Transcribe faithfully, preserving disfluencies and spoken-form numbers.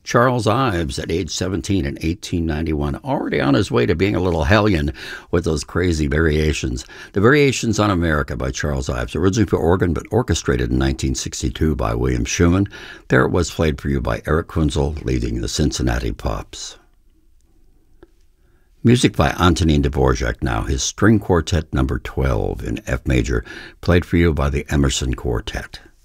Charles Ives, at age seventeen in eighteen ninety-one, already on his way to being a little hellion with those crazy variations. The Variations on America by Charles Ives, originally for organ but orchestrated in nineteen sixty-two by William Schumann. There it was, played for you by Eric Kunzel, leading the Cincinnati Pops. Music by Antonin Dvorak now, his String Quartet number twelve in F major, played for you by the Emerson Quartet.